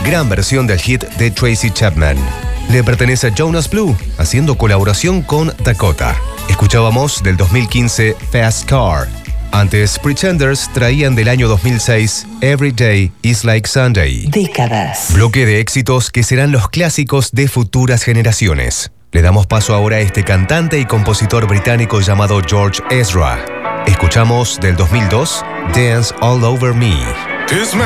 gran versión del hit de Tracy Chapman. Le pertenece a Jonas Blue, haciendo colaboración con Dakota. Escuchábamos del 2015 Fast Car. Antes, Pretenders traían del año 2006 Every Day is Like Sunday. Décadas. Bloque de éxitos que serán los clásicos de futuras generaciones. Le damos paso ahora a este cantante y compositor británico llamado George Ezra. Escuchamos del 2002 Dance All Over Me.